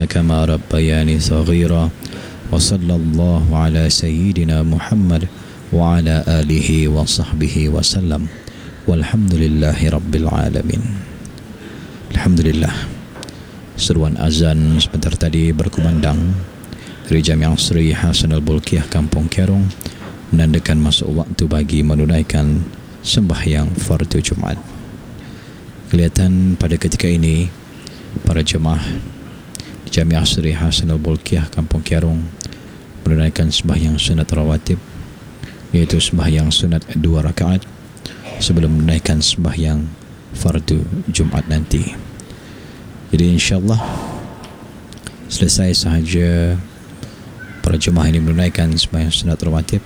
كما ربياني صغيرا وصلى الله على سيدنا محمد وعلى آله وصحبه وسلم والحمد لله رب العالمين. Alhamdulillah, seruan azan sebentar tadi berkumandang dari Jamiah Sri Hasan Al-Bolkiah Kampung Kerong menandakan masuk waktu bagi menunaikan sembahyang fardu Jumaat. Kelihatan pada ketika ini para jemaah di Jamiah Sri Hasan Al-Bolkiah Kampung Kerong menunaikan sembahyang sunat rawatib, iaitu sembahyang sunat 2 rakaat sebelum menunaikan sembahyang fardu Jumaat nanti. Jadi insyaAllah selesai sahaja para jemaah ini menunaikan sembahyang sunat rawatib,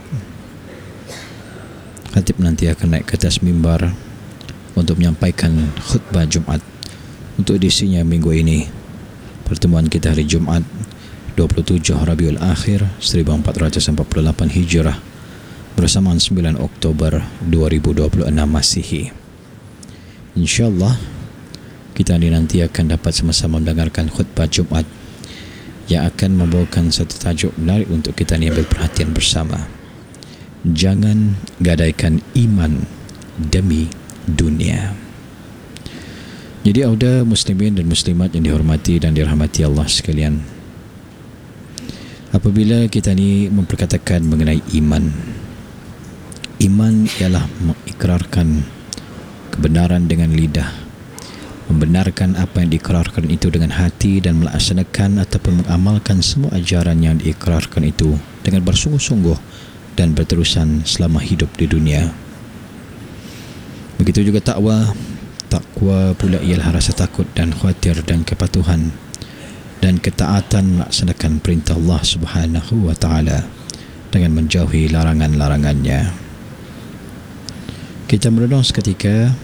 khatib nanti akan naik ke atas mimbar untuk menyampaikan khutbah Jumaat untuk edisinya minggu ini. Pertemuan kita hari Jumaat 27 Rabiul Akhir 1448 Hijrah bersamaan 9 Oktober 2026 Masihi. InsyaAllah kita ini nanti akan dapat sama-sama mendengarkan khutbah Jumaat yang akan membawakan satu tajuk menarik untuk kita ni ambil perhatian bersama. Jangan gadaikan iman demi dunia. Jadi auda muslimin dan muslimat yang dihormati dan dirahmati Allah sekalian, apabila kita ni memperkatakan mengenai iman, iman ialah mengikrarkan kebenaran dengan lidah, membenarkan apa yang diikrarkan itu dengan hati dan melaksanakan ataupun mengamalkan semua ajaran yang diikrarkan itu dengan bersungguh-sungguh dan berterusan selama hidup di dunia. Begitu juga takwa. Takwa pula ialah rasa takut dan khawatir dan kepatuhan dan ketaatan melaksanakan perintah Allah Subhanahu wa taala dengan menjauhi larangan-larangannya. Kita merenung seketika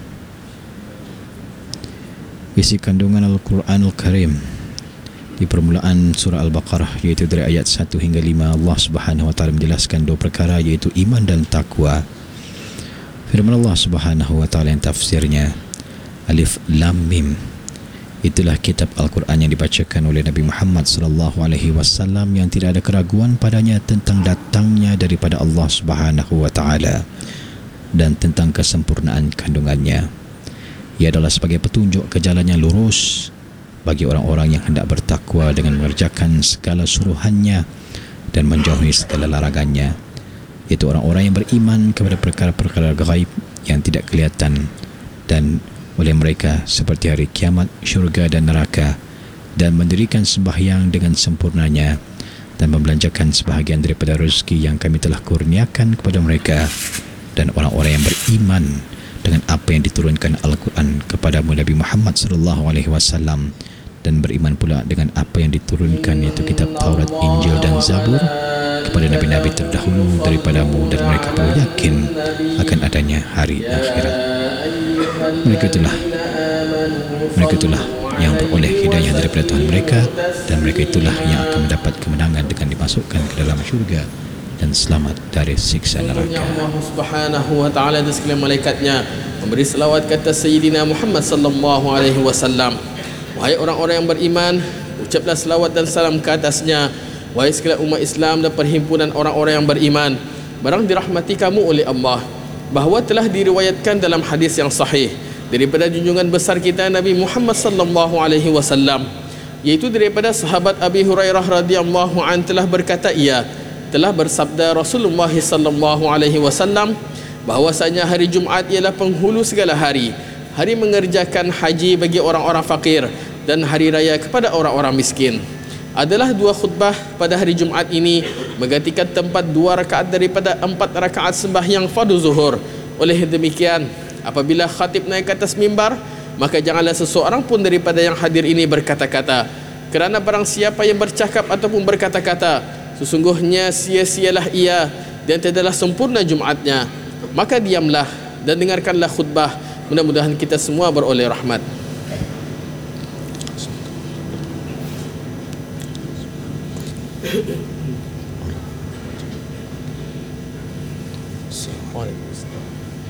isi kandungan Al-Quranul Karim di permulaan surah Al-Baqarah, iaitu dari ayat 1 hingga 5. Allah Subhanahu wa taala menjelaskan dua perkara, iaitu iman dan takwa. Firman Allah Subhanahu wa taala yang tafsirnya Alif Lam Mim, itulah kitab Al-Quran yang dibacakan oleh Nabi Muhammad sallallahu alaihi wasallam yang tidak ada keraguan padanya tentang datangnya daripada Allah Subhanahu wa taala dan tentang kesempurnaan kandungannya. Ia adalah sebagai petunjuk ke jalan yang lurus bagi orang-orang yang hendak bertakwa dengan mengerjakan segala suruhannya dan menjauhi segala larangannya, iaitu orang-orang yang beriman kepada perkara-perkara gaib yang tidak kelihatan dan oleh mereka seperti hari kiamat, syurga dan neraka, dan mendirikan sembahyang dengan sempurnanya dan membelanjakan sebahagian daripada rezeki yang kami telah kurniakan kepada mereka, dan orang-orang yang beriman dengan apa yang diturunkan Al-Quran kepadamu Nabi Muhammad sallallahu alaihi wasallam, dan beriman pula dengan apa yang diturunkan, iaitu kitab Taurat, Injil dan Zabur kepada nabi-nabi terdahulu daripadamu, dan mereka perlu yakin akan adanya hari akhirat. Mereka itulah yang beroleh hidayah daripada Tuhan mereka, dan mereka itulah yang akan mendapat kemenangan dengan dimasukkan ke dalam syurga dan selamat dari siksa neraka. Allah Subhanahu wa taala dan sekalian malaikatnya memberi selawat kata Sayyidina Muhammad sallallahu alaihi wasallam. Wahai orang-orang yang beriman, ucaplah selawat dan salam ke atasnya. Wahai sekalian umat Islam dan perhimpunan orang-orang yang beriman, barang dirahmati kamu oleh Allah, bahawa telah diriwayatkan dalam hadis yang sahih daripada junjungan besar kita Nabi Muhammad sallallahu alaihi wasallam, iaitu daripada sahabat Abi Hurairah radhiyallahu an telah berkata, ia telah bersabda Rasulullah sallallahu alaihi wasallam bahwasanya hari Jumaat ialah penghulu segala hari, hari mengerjakan haji bagi orang-orang fakir dan hari raya kepada orang-orang miskin. Adalah dua khutbah pada hari Jumaat ini menggantikan tempat 2 rakaat daripada 4 rakaat sembahyang fardu zuhur. Oleh demikian, apabila khatib naik ke atas mimbar, maka janganlah seseorang pun daripada yang hadir ini berkata-kata, kerana barang siapa yang bercakap ataupun berkata-kata, sesungguhnya sia-sialah ia dan tidaklah sempurna Jumaatnya, maka diamlah dan dengarkanlah khutbah. Mudah-mudahan kita semua beroleh rahmat.